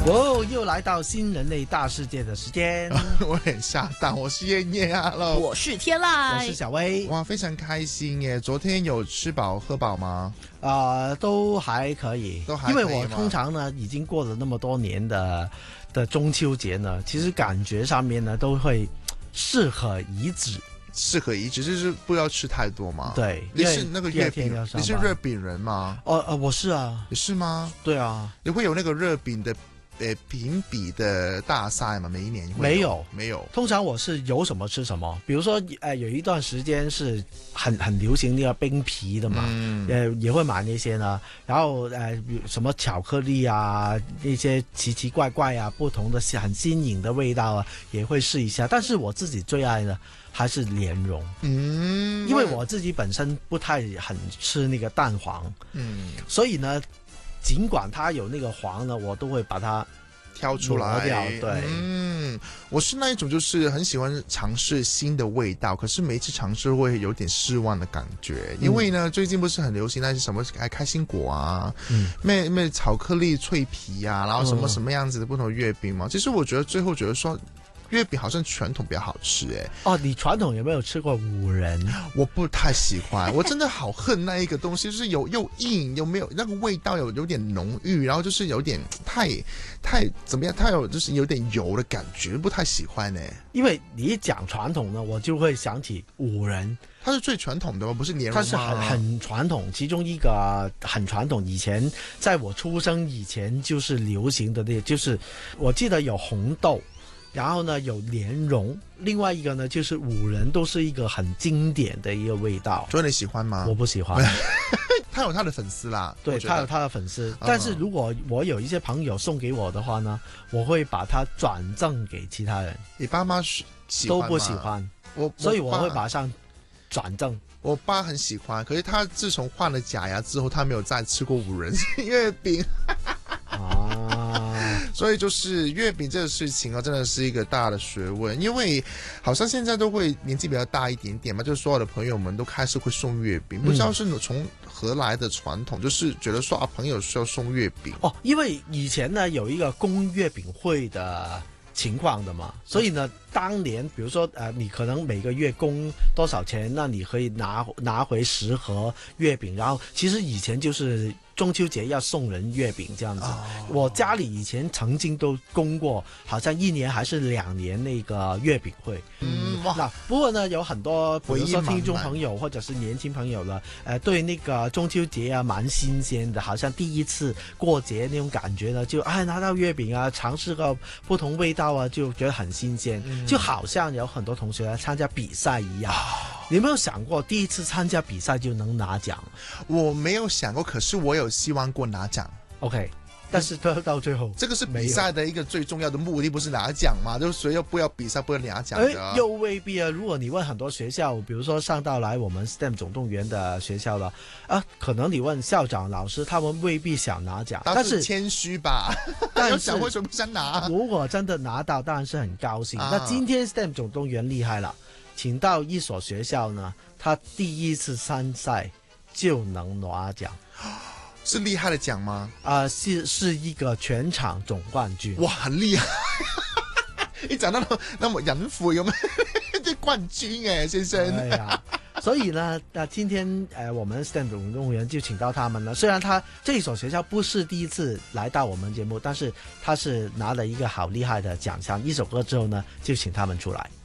哦，又来到新人类大世界的时间。 我很下蛋，我是燕燕啊， 我是天籁， 我是小薇。 哇，非常开心耶！昨天有吃饱喝饱吗？ 都还可以，因为我通常呢已经过了那么多年的中秋节呢，其实感觉上面呢都会适可而止。适可而止就是不要吃太多嘛。 对， 你是那个月饼，你是月饼人吗？ 我是啊。 你是吗？ 对啊。 你会有那个月饼的评比的大赛吗？每一年没有。通常我是有什么吃什么，比如说有一段时间是很流行那个冰皮的嘛，也会买那些呢。然后什么巧克力啊，那些奇奇怪怪啊，不同的很新颖的味道啊，也会试一下。但是我自己最爱的还是莲蓉，因为我自己本身不太很吃那个蛋黄，所以呢，尽管它有那个黄呢，我都会把它挑出来。 对， 我是那一种就是很喜欢尝试新的味道，可是每一次尝试会有点失望的感觉，因为呢，最近不是很流行那些什么开心果啊，巧克力脆皮啊，然后什么样子的不同的月饼嘛。其实我觉得最后觉得说，月饼好像传统比较好吃你传统有没有吃过五仁？ 我不太喜欢，我真的好恨那一个东西，就是又硬又没有那个味道，有点浓郁，然后就是有点太怎么样，它就是有点油的感觉，不太喜欢因为你一讲传统呢，我就会想起五仁。 它是最传统的吗？不是莲蓉吗？ 它是很传统，其中一个很传统。以前在我出生以前就是流行的就是我记得有红豆。然后呢，有莲蓉，另外一个呢就是五仁，都是一个很经典的一个味道。 所以你喜欢吗？ 我不喜欢。 他有他的粉丝啦， 对，他有他的粉丝。但是如果我有一些朋友送给我的话呢，我会把它转赠给其他人。 你爸妈都不喜欢，所以我会马上转赠。 我爸很喜欢，可是他自从换了假牙之后，他没有再吃过五仁月饼。所以就是月饼这个事情真的是一个大的学问，因为好像现在都会年纪比较大一点点嘛，就是所有的朋友们都开始会送月饼，不知道是从何来的传统，就是觉得说朋友需要送月饼因为以前呢有一个供月饼会的情况的嘛，所以呢当年比如说你可能每个月供多少钱，那你可以拿回10盒月饼，然后其实以前就是中秋节要送人月饼这样子。我家里以前曾经都供过，好像1年还是2年那个月饼会。那不过呢，有很多比如说听众朋友或者是年轻朋友了，对那个中秋节啊蛮新鲜的，好像第一次过节那种感觉呢，就拿到月饼啊，尝试个不同味道啊，就觉得很新鲜，就好像有很多同学来参加比赛一样。你有没有想过第一次参加比赛就能拿奖？ 我没有想过，可是我有希望过拿奖。 OK， 但是到最后， 这个是比赛的一个最重要的目的，不是拿奖嘛？就是谁又不要比赛，不要拿奖的。 又未必啊。如果你问很多学校，比如说上到来我们 STEM 总动员的学校了可能你问校长、老师，他们未必想拿奖，但是谦虚吧。 但是为什么不想拿？ 如果真的拿到，当然是很高兴。那今天 STEM 总动员厉害了。请到一所学校呢，他第一次参赛就能拿奖， 是厉害的奖吗？ 是一个全场总冠军。 哇，很厉害！一讲到那么人府有没有这冠军先生？ 哎呀，所以呢，今天我们 STEM 总动员就请到他们了。虽然他这一所学校不是第一次来到我们节目，但是他是拿了一个好厉害的奖项。一首歌之后呢，就请他们出来。